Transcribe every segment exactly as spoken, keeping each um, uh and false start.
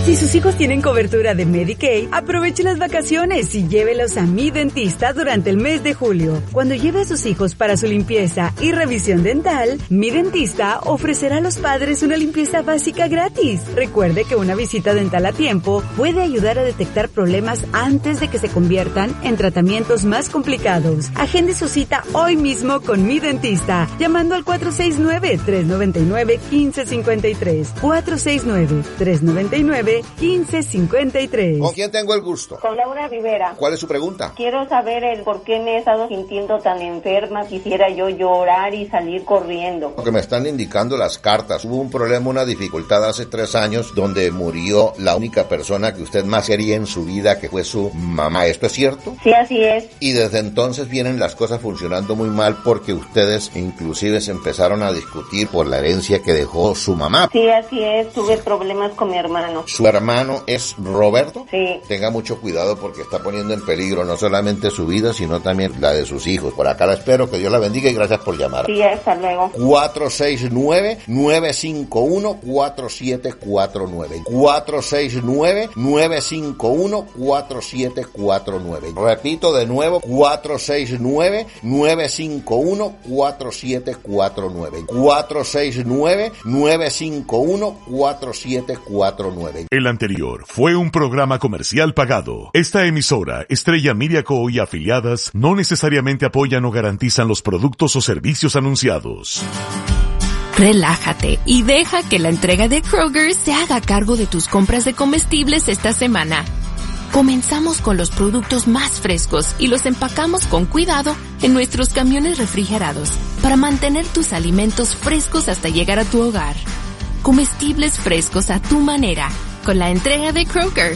Si sus hijos tienen cobertura de Medicaid, aproveche las vacaciones y llévelos a Mi Dentista durante el mes de julio. Cuando lleve a sus hijos para su limpieza y revisión dental, Mi Dentista ofrecerá a los padres una limpieza básica gratis. Recuerde que una visita dental a tiempo puede ayudar a detectar problemas antes de que se conviertan en tratamientos más complicados. Agende su cita hoy mismo con Mi Dentista, llamando al cuatro seis nueve, tres nueve nueve, uno cinco cinco tres. cuatro seis nueve, tres nueve nueve, uno cinco cinco tres. ¿Con quién tengo el gusto? Con Laura Rivera. ¿Cuál es su pregunta? Quiero saber el por qué me he estado sintiendo tan enferma. Quisiera yo llorar y salir corriendo. Lo que me están indicando las cartas. Hubo un problema, una dificultad hace tres años donde murió la única persona que usted más quería en su vida, que fue su mamá. ¿Esto es cierto? Sí, así es. Y desde entonces vienen las cosas funcionando muy mal porque ustedes inclusive se empezaron a discutir por la herencia que dejó su mamá. Sí, así es. Tuve problemas con mi hermano. ¿Su hermano es Roberto? Sí. Tenga mucho cuidado porque está poniendo en peligro no solamente su vida, sino también la de sus hijos. Por acá la espero, que Dios la bendiga y gracias por llamar. Sí, hasta luego. cuatro seis nueve, nueve cinco uno, cuatro siete cuatro nueve. cuatro seis nueve, nueve cinco uno, cuatro siete cuatro nueve. Repito de nuevo, cuatro seis nueve, nueve cinco uno, cuatro siete cuatro nueve. cuatro seis nueve, nueve cinco uno, cuatro siete cuatro nueve. El anterior fue un programa comercial pagado. Esta emisora, Estrella Media Co. y afiliadas, no necesariamente apoyan o garantizan los productos o servicios anunciados. Relájate y deja que la entrega de Kroger se haga cargo de tus compras de comestibles esta semana. Comenzamos con los productos más frescos y los empacamos con cuidado en nuestros camiones refrigerados para mantener tus alimentos frescos hasta llegar a tu hogar. Comestibles frescos a tu manera, con la entrega de Kroger.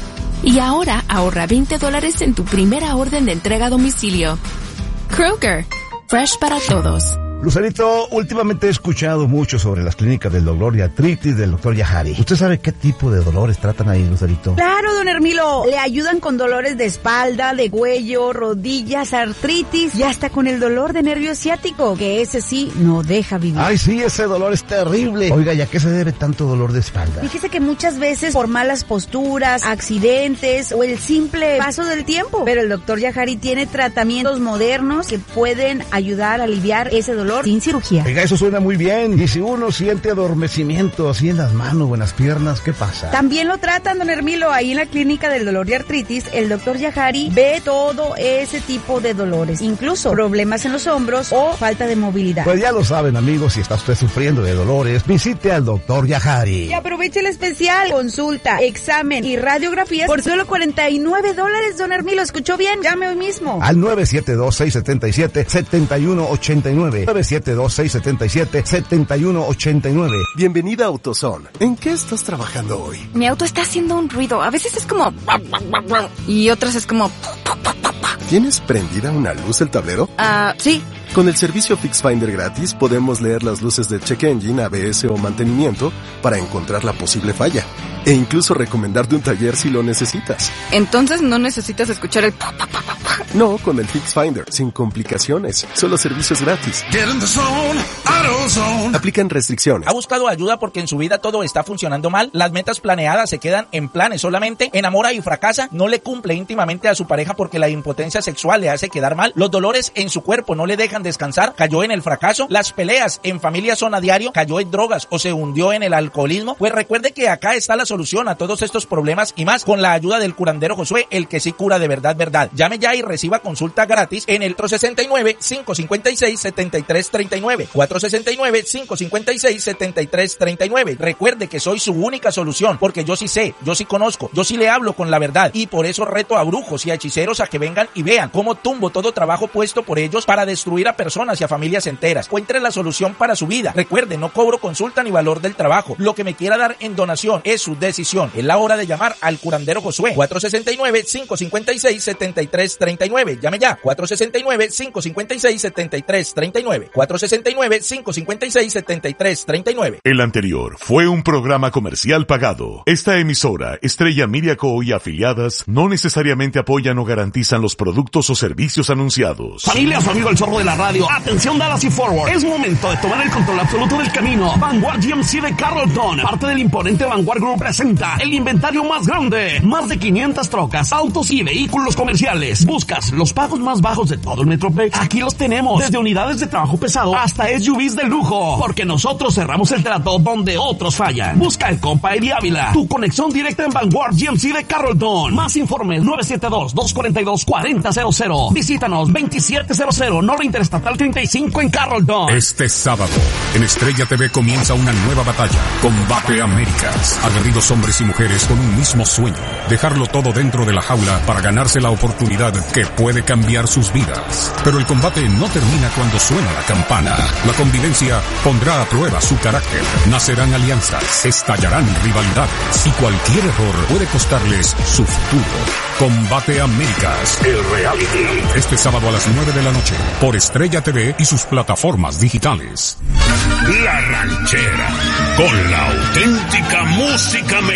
Y ahora ahorra veinte dólares en tu primera orden de entrega a domicilio. Kroger, fresh para todos. Lucerito, últimamente he escuchado mucho sobre las clínicas del dolor y artritis del doctor Yahari. ¿Usted sabe qué tipo de dolores tratan ahí, Lucerito? Claro, don Hermilo. Le ayudan con dolores de espalda, de cuello, rodillas, artritis y hasta con el dolor de nervio ciático, que ese sí no deja vivir. Ay, sí, ese dolor es terrible. Oiga, ¿y a qué se debe tanto dolor de espalda? Fíjese que muchas veces por malas posturas, accidentes o el simple paso del tiempo. Pero el doctor Yahari tiene tratamientos modernos que pueden ayudar a aliviar ese dolor sin cirugía. Oiga, eso suena muy bien. Y si uno siente adormecimiento así en las manos o en las piernas, ¿qué pasa? También lo tratan, don Hermilo, ahí en la clínica del dolor y artritis. El doctor Yahari ve todo ese tipo de dolores, incluso problemas en los hombros o falta de movilidad. Pues ya lo saben, amigos, si está usted sufriendo de dolores, visite al doctor Yahari. Y aproveche el especial, consulta, examen y radiografías por solo cuarenta y nueve dólares, don Hermilo. ¿Escuchó bien? Llame hoy mismo. Al nueve siete dos, seis siete siete, siete uno ocho nueve. nueve siete dos, seis siete siete, siete uno ocho nueve. Bienvenida a AutoZone. ¿En qué estás trabajando hoy? Mi auto está haciendo un ruido. A veces es como... y otras es como... ¿Tienes prendida una luz el tablero? Ah, uh, sí. Con el servicio FixFinder gratis podemos leer las luces de check engine, A B S o mantenimiento para encontrar la posible falla. E incluso recomendarte un taller si lo necesitas. Entonces no necesitas escuchar el... No, con el FixFinder, sin complicaciones. Solo servicios gratis. Get in the zone, AutoZone. Aplican restricciones. ¿Ha buscado ayuda porque en su vida todo está funcionando mal? Las metas planeadas se quedan en planes solamente. ¿Enamora y fracasa? ¿No le cumple íntimamente a su pareja porque la impotencia sexual le hace quedar mal? ¿Los dolores en su cuerpo no le dejan descansar? ¿Cayó en el fracaso? ¿Las peleas en familia son a diario? ¿Cayó en drogas o se hundió en el alcoholismo? Pues recuerde que acá está la solución a todos estos problemas y más con la ayuda del curandero Josué, el que sí cura de verdad, verdad. Llame ya y reciba consulta gratis en el cuatro seis nueve, cinco cinco seis, siete tres tres nueve. cuatro seis nueve, cinco cinco seis, siete tres tres nueve. Recuerde que soy su única solución porque yo sí sé, yo sí conozco, yo sí le hablo con la verdad y por eso reto a brujos y a hechiceros a que vengan y vean cómo tumbo todo trabajo puesto por ellos para destruir a personas y a familias enteras. Encuentre la solución para su vida. Recuerde, no cobro consulta ni valor del trabajo. Lo que me quiera dar en donación es su decisión. Es la hora de llamar al curandero Josué. cuatro seis nueve, cinco cinco seis, siete tres tres nueve. Llame ya. cuatro seis nueve, cinco cinco seis, siete tres tres nueve. cuatro seis nueve, cinco cinco cincuenta y seis, setenta y tres, treinta y nueve. El anterior fue un programa comercial pagado. Esta emisora, Estrella Miriaco y afiliadas, no necesariamente apoyan o garantizan los productos o servicios anunciados. Familia, su amigo el zorro de la radio. Atención, Dallas y Forward. Es momento de tomar el control absoluto del camino. Vanguard G M C de Carrollton, parte del imponente Vanguard Group, presenta el inventario más grande. Más de quinientas trocas, autos y vehículos comerciales. ¿Buscas los pagos más bajos de todo el Metroplex? Aquí los tenemos. Desde unidades de trabajo pesado hasta S U Vs de lujo. Porque nosotros cerramos el trato donde otros fallan. Busca el compa Eddie Ávila. Tu conexión directa en Vanguard G M C de Carrollton. Más informes nueve siete dos, dos cuatro dos, cuatro cero cero cero. Visítanos veintisiete cero cero Norte Interestatal treinta y cinco en Carrollton. Este sábado, en Estrella T V comienza una nueva batalla. Combate Américas. Aguerridos hombres y mujeres con un mismo sueño. Dejarlo todo dentro de la jaula para ganarse la oportunidad que puede cambiar sus vidas. Pero el combate no termina cuando suena la campana. La convivencia pondrá a prueba su carácter. Nacerán alianzas, estallarán rivalidades y cualquier error puede costarles su futuro. Combate Américas, el reality. Este sábado a las nueve de la noche por Estrella T V y sus plataformas digitales. La Ranchera, con la auténtica música mexicana.